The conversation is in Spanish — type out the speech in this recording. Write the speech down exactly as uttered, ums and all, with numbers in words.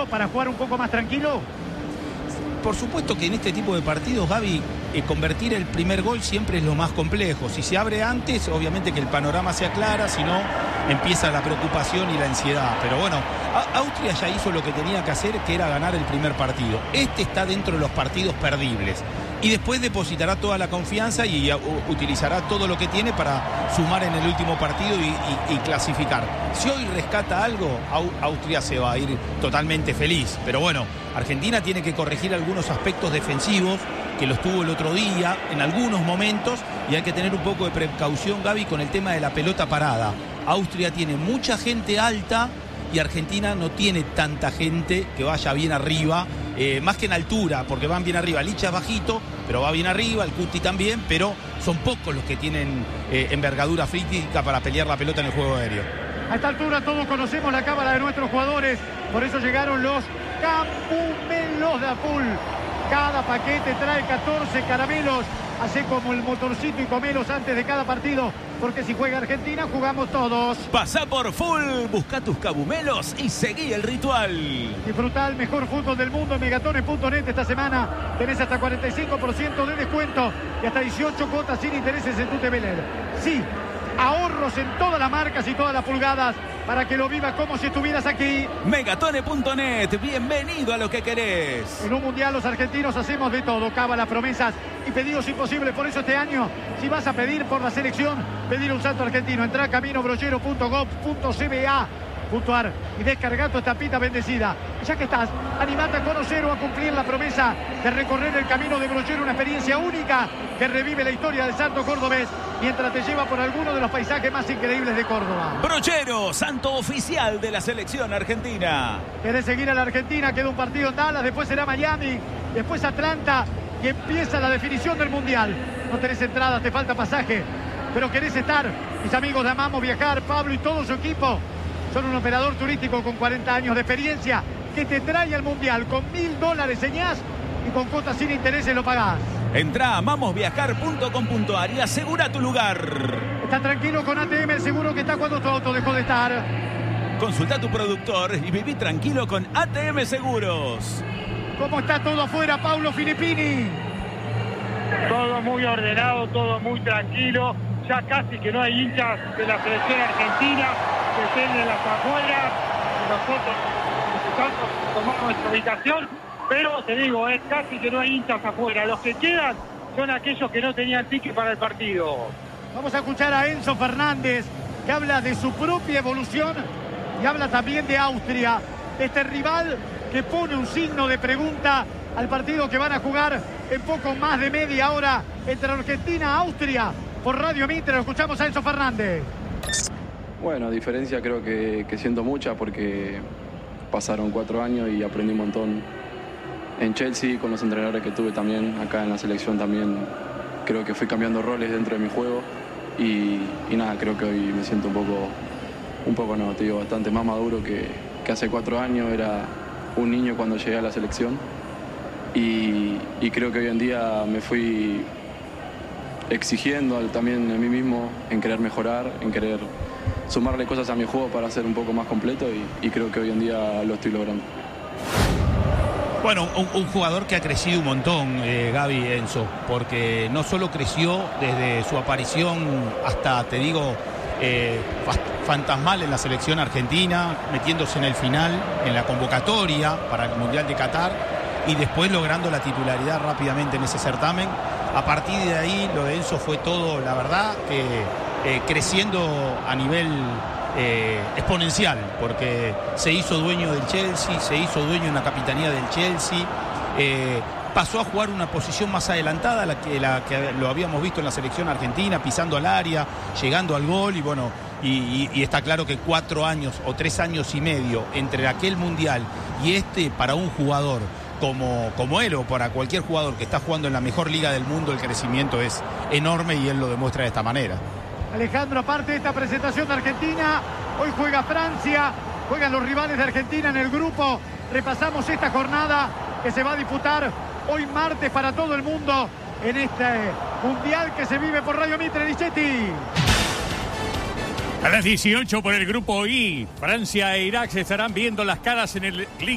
para jugar un poco más tranquilo? Por supuesto que en este tipo de partidos, Gaby, eh, convertir el primer gol siempre es lo más complejo. Si se abre antes, obviamente que el panorama se aclara, si no, empieza la preocupación y la ansiedad. Pero bueno, a- Austria ya hizo lo que tenía que hacer, que era ganar el primer partido. Este está dentro de los partidos perdibles. Y después depositará toda la confianza y uh, utilizará todo lo que tiene para sumar en el último partido y, y- y clasificar. Si hoy rescata algo, Au- Austria se va a ir totalmente feliz. Pero bueno, Argentina tiene que corregir algunos aspectos defensivos, que los tuvo el otro día en algunos momentos, y hay que tener un poco de precaución, Gaby, con el tema de la pelota parada. Austria tiene mucha gente alta y Argentina no tiene tanta gente que vaya bien arriba, eh, más que en altura, porque van bien arriba. Licha es bajito, pero va bien arriba, el Cuti también, pero son pocos los que tienen eh, envergadura física para pelear la pelota en el juego aéreo. A esta altura todos conocemos la cábala de nuestros jugadores, por eso llegaron los Capumelos de Apul. Cada paquete trae catorce caramelos. Hacé como el motorcito y comelos antes de cada partido, porque si juega Argentina, jugamos todos. Pasá por Full, busca tus cabumelos y seguí el ritual. Disfruta el mejor fútbol del mundo en megatones punto net esta semana. Tenés hasta cuarenta y cinco por ciento de descuento y hasta dieciocho cuotas sin intereses en tu T V L E D. Sí, ahorros en todas las marcas y todas las pulgadas para que lo vivas como si estuvieras aquí. Megatone punto net, bienvenido a lo que querés. En un mundial los argentinos hacemos de todo, cábalas, promesas y pedidos imposibles. Por eso este año, si vas a pedir por la selección, pedir un salto argentino. Entrá a caminobrollero punto gov punto c b a punto a r y descarga tu estampita bendecida. Ya que estás, animate a conocer o a cumplir la promesa de recorrer el camino de Brollero, una experiencia única que revive la historia del santo cordobés mientras te lleva por alguno de los paisajes más increíbles de Córdoba. Brochero, santo oficial de la selección argentina. ¿Querés seguir a la Argentina? Queda un partido en Dallas, después será Miami, después Atlanta y empieza la definición del Mundial. No tenés entradas, te falta pasaje, pero querés estar. Mis amigos de Amamos Viajar, Pablo y todo su equipo, son un operador turístico con cuarenta años de experiencia que te trae al Mundial con mil dólares señás y con cuotas sin intereses lo pagás. Entrá a amamos viajar punto com punto a r y asegura tu lugar. Está tranquilo con A T M, el seguro que está cuando tu auto dejó de estar. Consulta a tu productor y viví tranquilo con A T M Seguros. ¿Cómo está todo afuera, Paulo Filippini? Todo muy ordenado, todo muy tranquilo. Ya casi que no hay hinchas de la selección argentina que estén en las afueras. Nosotros, nosotros tomamos nuestra ubicación, pero te digo, es casi que no hay hinchas afuera. Los que quedan son aquellos que no tenían ticket para el partido. Vamos a escuchar a Enzo Fernández, que habla de su propia evolución y habla también de Austria, de este rival que pone un signo de pregunta al partido que van a jugar en poco más de media hora entre Argentina y Austria. Por Radio Mitre lo escuchamos a Enzo Fernández. Bueno, diferencia creo que, que siento mucha porque pasaron cuatro años y aprendí un montón en Chelsea, con los entrenadores que tuve también, acá en la selección también. Creo que fui cambiando roles dentro de mi juego y, y nada, creo que hoy me siento un poco, un poco no, te digo, bastante más maduro que, que hace cuatro años. Era un niño cuando llegué a la selección y, y creo que hoy en día me fui exigiendo también a mí mismo en querer mejorar, en querer sumarle cosas a mi juego para ser un poco más completo y, y creo que hoy en día lo estoy logrando. Bueno, un, un jugador que ha crecido un montón, eh, Gaby, Enzo, porque no solo creció desde su aparición hasta, te digo, eh, fantasmal en la selección argentina, metiéndose en el final, en la convocatoria para el Mundial de Qatar y después logrando la titularidad rápidamente en ese certamen. A partir de ahí, lo de Enzo fue todo, la verdad, que eh, creciendo a nivel eh, exponencial, porque se hizo dueño del Chelsea, se hizo dueño en la capitanía del Chelsea, eh, pasó a jugar una posición más adelantada, la que, la que lo habíamos visto en la selección argentina, pisando al área, llegando al gol, y bueno, y, y, y está claro que cuatro años o tres años y medio entre aquel Mundial y este, para un jugador como, como él o para cualquier jugador que está jugando en la mejor liga del mundo, el crecimiento es enorme y él lo demuestra de esta manera. Alejandro, aparte de esta presentación de Argentina, hoy juega Francia, juegan los rivales de Argentina en el grupo. Repasamos esta jornada que se va a disputar hoy martes para todo el mundo en este Mundial que se vive por Radio Mitre. Lichetti. A las dieciocho por el grupo I, Francia e Irak se estarán viendo las caras en el link.